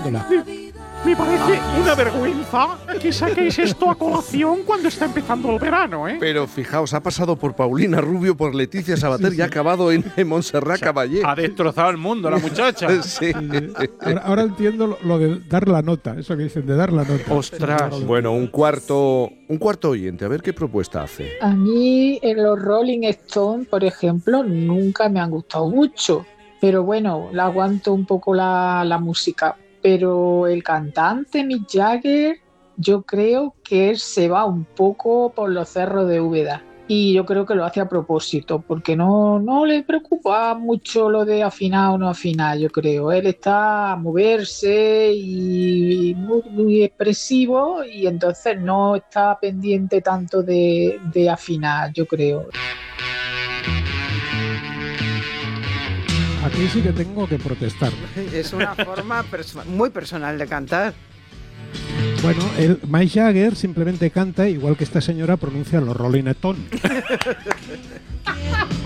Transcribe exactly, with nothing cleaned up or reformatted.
cantándola. Me parece una vergüenza que saquéis esto a colación cuando está empezando el verano, ¿eh? Pero fijaos, ha pasado por Paulina Rubio, por Leticia Sabater y ha acabado en Montserrat Caballé. Ha destrozado el mundo la muchacha. Sí. Ahora, ahora entiendo lo, lo de dar la nota, eso que dicen de dar la nota. Ostras. Bueno, un cuarto, un cuarto oyente, a ver qué propuesta hace. A mí en los Rolling Stones, por ejemplo, nunca me han gustado mucho. Pero bueno, la aguanto un poco la, la música. Pero el cantante Mick Jagger, yo creo que él se va un poco por los cerros de Úbeda. Y yo creo que lo hace a propósito, porque no, no le preocupa mucho lo de afinar o no afinar, yo creo. Él está a moverse y muy, muy expresivo y entonces no está pendiente tanto de, de afinar, yo creo. Aquí sí que tengo que protestar. Es una forma perso- muy personal de cantar. Bueno, el Mick Jagger simplemente canta igual que esta señora pronuncia los Rolling Stones.